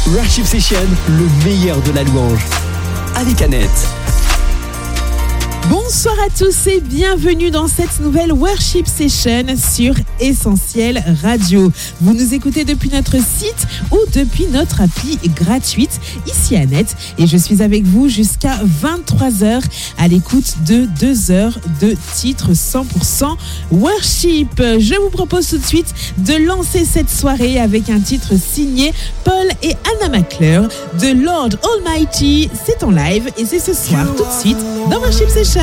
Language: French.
Worship Session, le meilleur de la louange. Avec Annette. Bonsoir à tous et bienvenue dans cette nouvelle Worship Session sur Essentiel Radio. Vous nous écoutez depuis notre site ou depuis notre appli gratuite. Ici Annette et je suis avec vous jusqu'à 23h à l'écoute de 2 heures de titres 100% Worship. Je vous propose tout de suite de lancer cette soirée avec un titre signé Paul et Anna McClure de Lord Almighty. C'est en live et c'est ce soir tout de suite dans Worship Session.